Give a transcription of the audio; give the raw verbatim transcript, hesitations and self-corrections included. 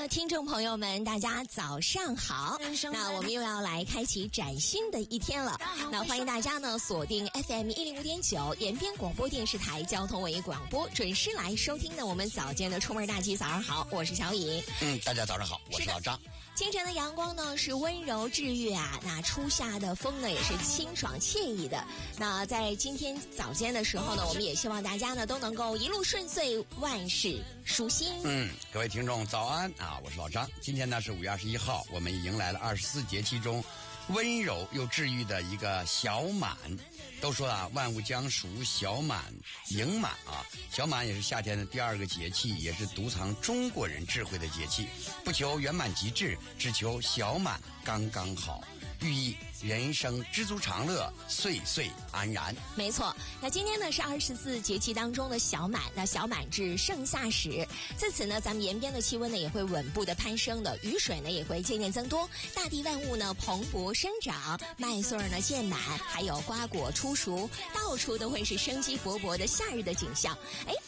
听众朋友们，大家早上好。那我们又要来开启崭新的一天了。那欢迎大家呢锁定 F M 一零五点九延边广播电视台交通文艺广播，准时来收听呢我们早间的出门大吉。早上好，我是小颖。 嗯，大家早上好，我是老张。 清晨的阳光呢是温柔治愈啊，那初夏的风呢也是清爽惬意的。那在今天早间的时候呢，我们也希望大家呢都能够一路顺遂，万事舒心。 嗯，各位听众早安啊，我是老张。今天呢是五月二十一号，我们迎来了二十四节气中温柔又治愈的一个小满。都说啊，万物将熟，小满迎满啊。小满也是夏天的第二个节气，也是独藏中国人智慧的节气。不求圆满极致，只求小满刚刚好，寓意人生知足常乐，岁岁安然。 没错，那今天呢是二十四节气当中的小满，那小满至盛夏时，自此呢咱们延边的气温呢也会稳步的攀升的，雨水呢也会渐渐增多，大地万物呢蓬勃生长，麦穗呢渐满，还有瓜果出熟，到处都会是生机勃勃的夏日的景象。哎，